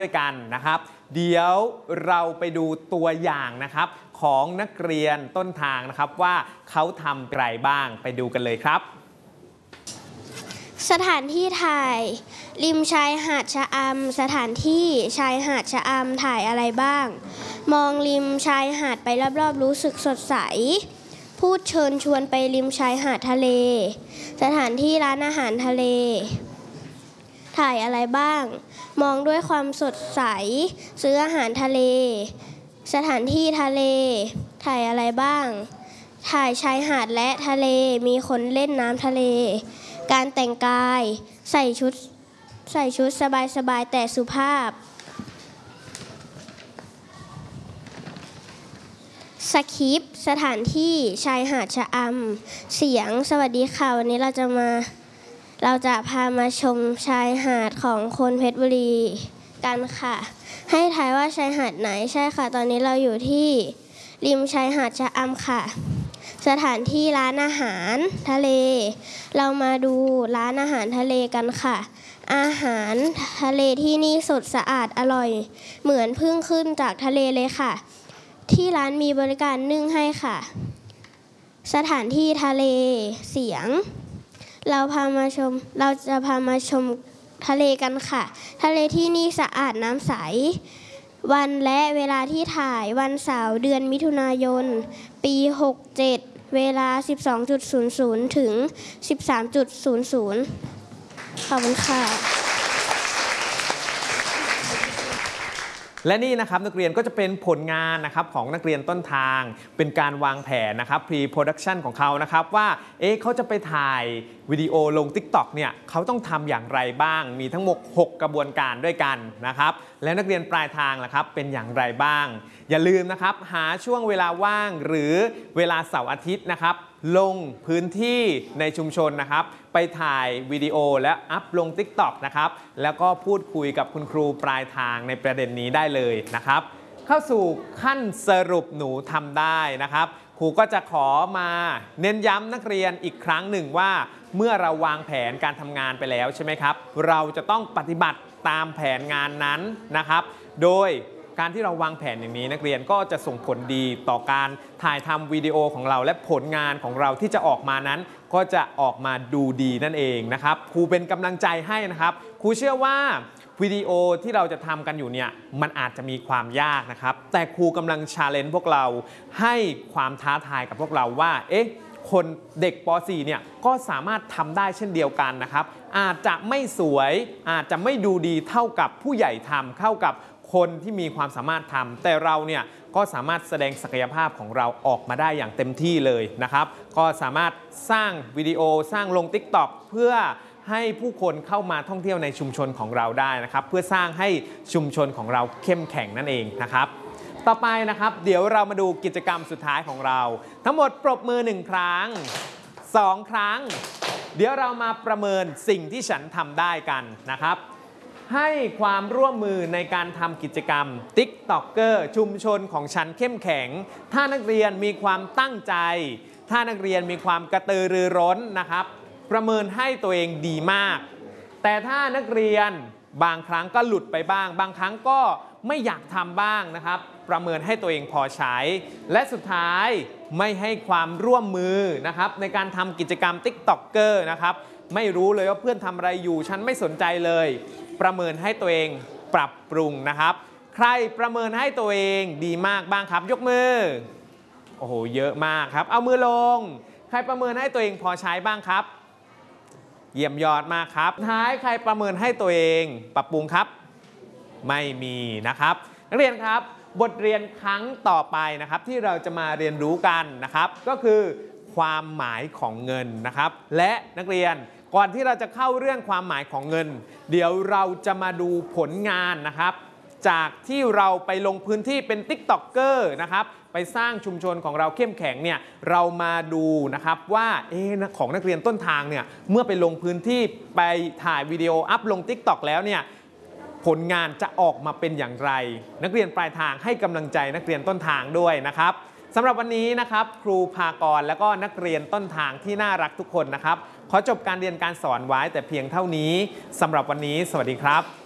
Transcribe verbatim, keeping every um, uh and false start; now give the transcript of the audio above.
ด้วยกันนะครับเดี๋ยวเราไปดูตัวอย่างนะครับของนักเรียนต้นทางนะครับว่าเขาทำอะไรบ้างไปดูกันเลยครับสถานที่ถ่ายริมชายหาดชะอำสถานที่ชายหาดชะอำถ่ายอะไรบ้างมองริมชายหาดไปรอบๆรู้สึกสดใสพูดเชิญชวนไปริมชายหาดทะเลสถานที่ร้านอาหารทะเลถ่ายอะไรบ้างมองด้วยความสดใสซื้ออาหารทะเลสถานที่ทะเลถ่ายอะไรบ้างถ่ายชายหาดและทะเลมีคนเล่นน้ำทะเลการแต่งกายใส่ชุดใส่ชุดสบายๆแต่สุภาพสคริปต์สถานที่ชายหาดชะอำเสียงสวัสดีค่ะวันนี้เราจะมาเราจะพามาชมชายหาดของคนเพชรบุรีกันค่ะให้ทายว่าชายหาดไหนใช่ค่ะตอนนี้เราอยู่ที่ริมชายหาดชะอำค่ะสถานที่ร้านอาหารทะเลเรามาดูร้านอาหารทะเลกันค่ะอาหารทะเลที่นี่สดสะอาดอร่อยเหมือนเพิ่งขึ้นจากทะเลเลยค่ะที่ร้านมีบริการนึ่งให้ค่ะสถานที่ทะเลเสียงเราพามาชมเราจะพามาชมทะเลกันค่ะทะเลที่นี่สะอาดน้ำใสวันและเวลาที่ถ่ายวันเสาร์เดือนมิถุนายนปีหกเจ็ดเวลา สิบสองนาฬิกา ถึง สิบสามนาฬิกา ขอบคุณค่ะและนี่นะครับนักเรียนก็จะเป็นผลงานนะครับของนักเรียนต้นทางเป็นการวางแผนนะครับ pre-production ของเขานะครับว่าเอ๊ะเขาจะไปถ่ายวิดีโอลง ติ๊กต็อก เนี่ยเขาต้องทำอย่างไรบ้างมีทั้งหมดหกกระบวนการด้วยกันนะครับและนักเรียนปลายทางล่ะครับเป็นอย่างไรบ้างอย่าลืมนะครับหาช่วงเวลาว่างหรือเวลาเสาร์อาทิตย์นะครับลงพื้นที่ในชุมชนนะครับไปถ่ายวิดีโอและอัพลง ติ๊กต็อก นะครับแล้วก็พูดคุยกับคุณครูปลายทางในประเด็นนี้ได้เลยนะครับเข้าสู่ขั้นสรุปหนูทำได้นะครับครูก็จะขอมาเน้นย้ำนักเรียนอีกครั้งหนึ่งว่าเมื่อเราวางแผนการทำงานไปแล้วใช่ไหมครับเราจะต้องปฏิบัติตามแผนงานนั้นนะครับโดยการที่เราวางแผนอย่างนี้นักเรียนก็จะส่งผลดีต่อการถ่ายทำวิดีโอของเราและผลงานของเราที่จะออกมานั้นก็จะออกมาดูดีนั่นเองนะครับครูเป็นกำลังใจให้นะครับครูเชื่อว่าวิดีโอที่เราจะทำกันอยู่เนี่ยมันอาจจะมีความยากนะครับแต่ครูกำลังชาเลนจ์พวกเราให้ความท้าทายกับพวกเราว่าเอ๊ะคนเด็กป .สี่ เนี่ยก็สามารถทำได้เช่นเดียวกันนะครับอาจจะไม่สวยอาจจะไม่ดูดีเท่ากับผู้ใหญ่ทำเท่ากับคนที่มีความสามารถทำแต่เราเนี่ยก็สามารถแสดงศักยภาพของเราออกมาได้อย่างเต็มที่เลยนะครับก็สามารถสร้างวิดีโอสร้างลง ติ๊กต็อก เพื่อให้ผู้คนเข้ามาท่องเที่ยวในชุมชนของเราได้นะครับเพื่อสร้างให้ชุมชนของเราเข้มแข็งนั่นเองนะครับต่อไปนะครับเดี๋ยวเรามาดูกิจกรรมสุดท้ายของเราทั้งหมดปรบมือหนึ่งครั้งสองครั้งเดี๋ยวเรามาประเมินสิ่งที่ฉันทำได้กันนะครับให้ความร่วมมือในการทำกิจกรรม ติ๊กต็อกเกอร์ ชุมชนของฉันเข้มแข็งถ้านักเรียนมีความตั้งใจถ้านักเรียนมีความกระตือรือร้นนะครับประเมินให้ตัวเองดีมากแต่ถ้านักเรียนบางครั้งก็หลุดไปบ้างบางครั้งก็ไม่อยากทำบ้างนะครับประเมินให้ตัวเองพอใช้และสุดท้ายไม่ให้ความร่วมมือนะครับในการทำกิจกรรม ติ๊กต็อกเกอร์ นะครับไม่รู้เลยว่าเพื่อนทำอะไรอยู่ฉันไม่สนใจเลยประเมินให้ตัวเองปรับปรุงนะครับใครประเมินให้ตัวเองดีมากบ้างครับยกมือโอ้โหเยอะมากครับเอามือลงใครประเมินให้ตัวเองพอใช้บ้างครับเยี่ยมยอดมากครับท้ายใครประเมินให้ตัวเองปรับปรุงครับไม่มีนะครับนักเรียนครับบทเรียนครั้งต่อไปนะครับที่เราจะมาเรียนรู้กันนะครับก็คือความหมายของเงินนะครับและนักเรียนก่อนที่เราจะเข้าเรื่องความหมายของเงินเดี๋ยวเราจะมาดูผลงานนะครับจากที่เราไปลงพื้นที่เป็น ติ๊กต็อกเกอร์ นะครับไปสร้างชุมชนของเราเข้มแข็งเนี่ยเรามาดูนะครับว่าเอ๊ะของนักเรียนต้นทางเนี่ยเมื่อไปลงพื้นที่ไปถ่ายวิดีโออัพลง ติ๊กต็อก แล้วเนี่ยผลงานจะออกมาเป็นอย่างไรนักเรียนปลายทางให้กำลังใจนักเรียนต้นทางด้วยนะครับสำหรับวันนี้นะครับครูภากรและก็นักเรียนต้นทางที่น่ารักทุกคนนะครับขอจบการเรียนการสอนไว้แต่เพียงเท่านี้สำหรับวันนี้สวัสดีครับ